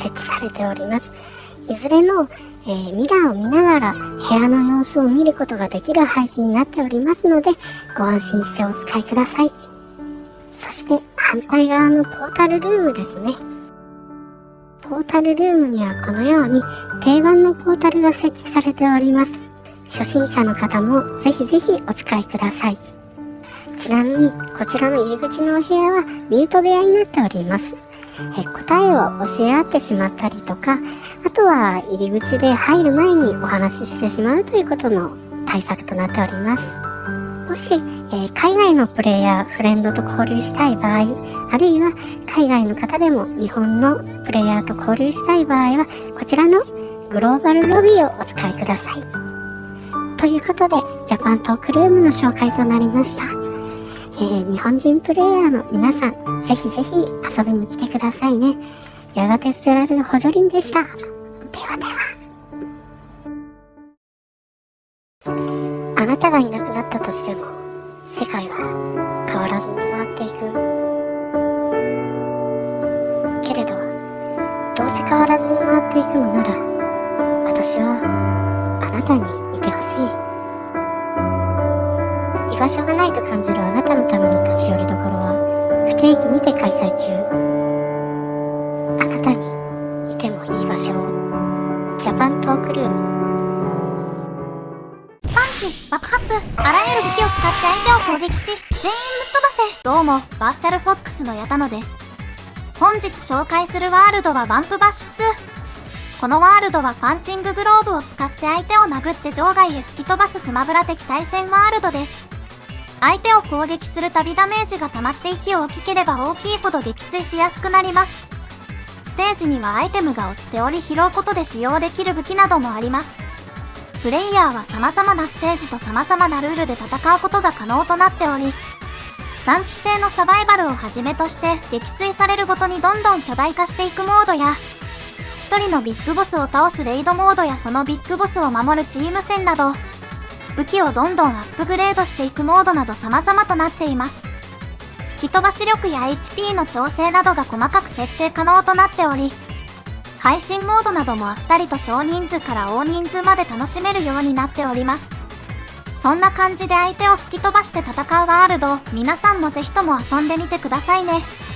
設置されております。いずれも、ミラーを見ながら部屋の様子を見ることができる配置になっておりますので、ご安心してお使いください。そして反対側のポータルルームですね。ポータルルームにはこのように定番のポータルが設置されております。初心者の方もぜひぜひお使いください。ちなみにこちらの入り口のお部屋はミュート部屋になっております。答えを教え合ってしまったりとか、あとは入り口で入る前にお話ししてしまうということの対策となっております。もし、海外のプレイヤー、フレンドと交流したい場合、あるいは海外の方でも日本のプレイヤーと交流したい場合は、こちらのグローバルロビーをお使いください。ということで、ジャパントークルームの紹介となりました。日本人プレイヤーの皆さん、ぜひぜひ遊びに来てくださいね。やがて捨てられる補助輪でした。ではでは。あなたがいなくなったとしても、世界は変わらずに回っていく。けれど、どうせ変わらずに回っていくのなら、私はあなたにいてほしい。居場所がないと感じるあなたのための立ち寄りどころは不定期にて開催中。あなたにいてもいい場所を。ジャパントークルーム。 パンチ、爆発、あらゆる武器を使って相手を攻撃し、全員ぶっ飛ばせ。どうも、バーチャルフォックスのヤタノです。本日紹介するワールドはバンプバッシュ2。このワールドはパンチンググローブを使って相手を殴って場外へ吹き飛ばすスマブラ的対戦ワールドです。相手を攻撃するたびダメージが溜まって息を大きければ大きいほど撃墜しやすくなります。ステージにはアイテムが落ちており拾うことで使用できる武器などもあります。プレイヤーは様々なステージと様々なルールで戦うことが可能となっており、3期生のサバイバルをはじめとして撃墜されるごとにどんどん巨大化していくモードや、一人のビッグボスを倒すレイドモードやそのビッグボスを守るチーム戦など、武器をどんどんアップグレードしていくモードなど様々となっています。吹き飛ばし力や HP の調整などが細かく設定可能となっており、配信モードなどもあったりと少人数から大人数まで楽しめるようになっております。そんな感じで相手を吹き飛ばして戦うワールド、皆さんもぜひとも遊んでみてくださいね。